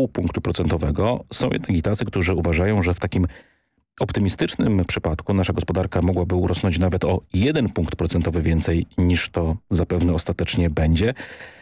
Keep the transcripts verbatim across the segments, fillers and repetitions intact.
pół punktu procentowego. Są jednak i tacy, którzy uważają, że w takim optymistycznym przypadku nasza gospodarka mogłaby urosnąć nawet o jeden punkt procentowy więcej niż to zapewne ostatecznie będzie.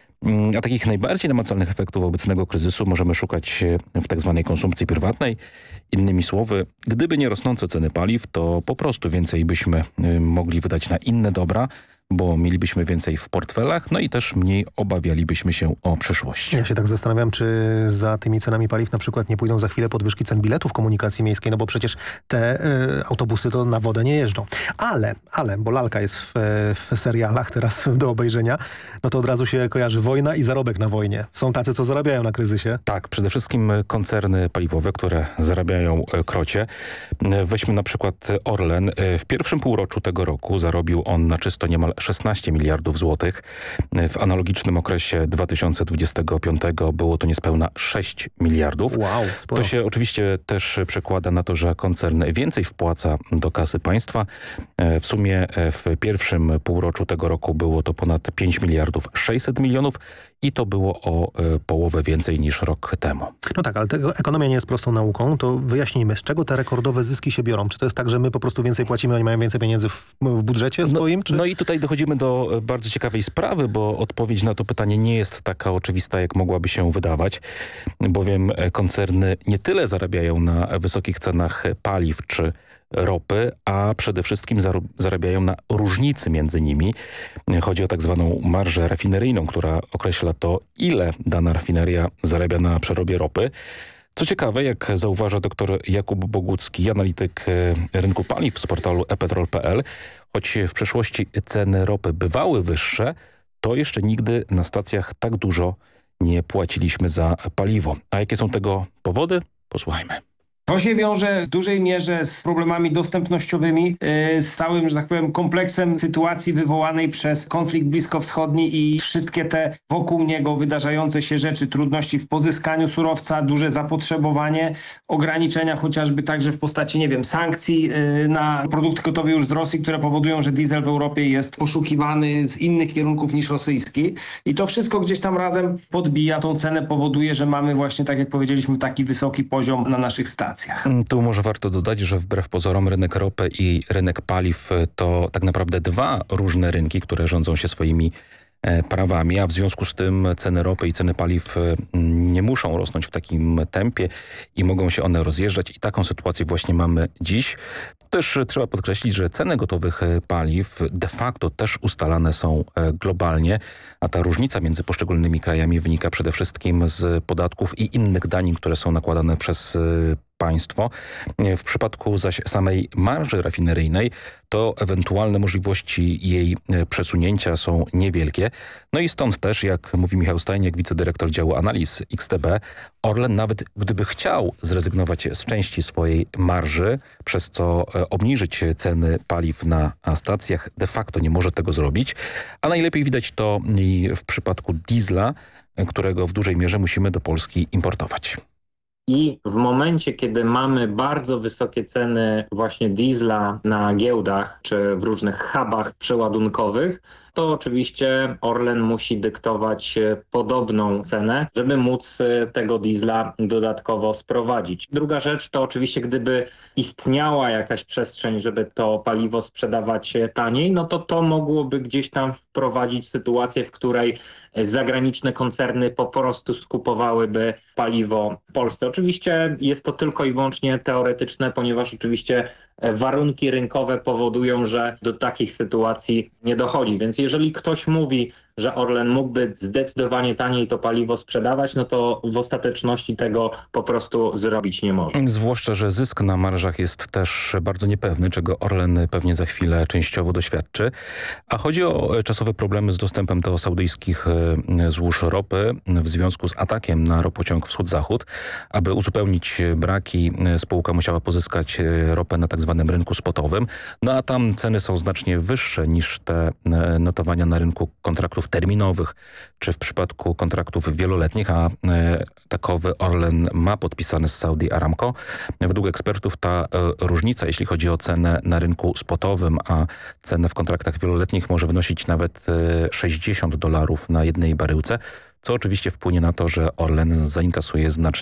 A takich najbardziej namacalnych efektów obecnego kryzysu możemy szukać w tak zwanej konsumpcji prywatnej. Innymi słowy, gdyby nie rosnące ceny paliw, to po prostu więcej byśmy mogli wydać na inne dobra, bo mielibyśmy więcej w portfelach, no i też mniej obawialibyśmy się o przyszłość. Ja się tak zastanawiam, czy za tymi cenami paliw na przykład nie pójdą za chwilę podwyżki cen biletów komunikacji miejskiej, no bo przecież te y, autobusy to na wodę nie jeżdżą. Ale, ale, bo lalka jest w, w serialach teraz do obejrzenia, no to od razu się kojarzy wojna i zarobek na wojnie. Są tacy, co zarabiają na kryzysie. Tak, przede wszystkim koncerny paliwowe, które zarabiają krocie. Weźmy na przykład Orlen. W pierwszym półroczu tego roku zarobił on na czysto niemal szesnaście miliardów złotych. W analogicznym okresie dwa tysiące dwudziestego piątego było to niespełna sześć miliardów. Wow, sporo. To się oczywiście też przekłada na to, że koncern więcej wpłaca do kasy państwa. W sumie w pierwszym półroczu tego roku było to ponad pięć miliardów sześćset milionów i to było o połowę więcej niż rok temu. No tak, ale tego, ekonomia nie jest prostą nauką, to wyjaśnijmy, z czego te rekordowe zyski się biorą? Czy to jest tak, że my po prostu więcej płacimy, oni mają więcej pieniędzy w, w budżecie swoim? No, czy? no i tutaj dochodzimy do bardzo ciekawej sprawy, bo odpowiedź na to pytanie nie jest taka oczywista, jak mogłaby się wydawać, bowiem koncerny nie tyle zarabiają na wysokich cenach paliw czy ropy, a przede wszystkim zarabiają na różnicy między nimi. Chodzi o tak zwaną marżę rafineryjną, która określa to, ile dana rafineria zarabia na przerobie ropy. Co ciekawe, jak zauważa dr Jakub Bogucki, analityk rynku paliw z portalu e petrol kropka p l, choć w przeszłości ceny ropy bywały wyższe, to jeszcze nigdy na stacjach tak dużo nie płaciliśmy za paliwo. A jakie są tego powody? Posłuchajmy. To się wiąże w dużej mierze z problemami dostępnościowymi, yy, z całym, że tak powiem, kompleksem sytuacji wywołanej przez konflikt bliskowschodni i wszystkie te wokół niego wydarzające się rzeczy, trudności w pozyskaniu surowca, duże zapotrzebowanie, ograniczenia chociażby także w postaci, nie wiem, sankcji yy, na produkty gotowe już z Rosji, które powodują, że diesel w Europie jest poszukiwany z innych kierunków niż rosyjski. I to wszystko gdzieś tam razem podbija tą cenę, powoduje, że mamy właśnie, tak jak powiedzieliśmy, taki wysoki poziom na naszych stacjach. Tu może warto dodać, że wbrew pozorom rynek ropy i rynek paliw to tak naprawdę dwa różne rynki, które rządzą się swoimi prawami, a w związku z tym ceny ropy i ceny paliw nie muszą rosnąć w takim tempie i mogą się one rozjeżdżać i taką sytuację właśnie mamy dziś. Też trzeba podkreślić, że ceny gotowych paliw de facto też ustalane są globalnie, a ta różnica między poszczególnymi krajami wynika przede wszystkim z podatków i innych danin, które są nakładane przez państwo. W przypadku zaś samej marży rafineryjnej to ewentualne możliwości jej przesunięcia są niewielkie. No i stąd też, jak mówi Michał Stajniak, wicedyrektor działu analiz X T B, Orlen nawet gdyby chciał zrezygnować z części swojej marży, przez co obniżyć ceny paliw na stacjach, de facto nie może tego zrobić. A najlepiej widać to w przypadku diesla, którego w dużej mierze musimy do Polski importować. I w momencie, kiedy mamy bardzo wysokie ceny właśnie diesla na giełdach czy w różnych hubach przeładunkowych, to oczywiście Orlen musi dyktować podobną cenę, żeby móc tego diesla dodatkowo sprowadzić. Druga rzecz to oczywiście, gdyby istniała jakaś przestrzeń, żeby to paliwo sprzedawać taniej, no to to mogłoby gdzieś tam wprowadzić sytuację, w której zagraniczne koncerny po prostu skupowałyby paliwo w Polsce. Oczywiście jest to tylko i wyłącznie teoretyczne, ponieważ oczywiście warunki rynkowe powodują, że do takich sytuacji nie dochodzi. Więc jeżeli ktoś mówi, że Orlen mógłby zdecydowanie taniej to paliwo sprzedawać, no to w ostateczności tego po prostu zrobić nie może. Zwłaszcza, że zysk na marżach jest też bardzo niepewny, czego Orlen pewnie za chwilę częściowo doświadczy. A chodzi o czasowe problemy z dostępem do saudyjskich złóż ropy w związku z atakiem na ropociąg wschód-zachód. Aby uzupełnić braki, spółka musiała pozyskać ropę na tak zwanym rynku spotowym. No a tam ceny są znacznie wyższe niż te notowania na rynku kontraktów terminowych, czy w przypadku kontraktów wieloletnich, a e, takowy Orlen ma podpisane z Saudi Aramco. Według ekspertów ta e, różnica, jeśli chodzi o cenę na rynku spotowym, a cenę w kontraktach wieloletnich może wynosić nawet e, sześćdziesiąt dolarów na jednej baryłce, co oczywiście wpłynie na to, że Orlen zainkasuje znacznie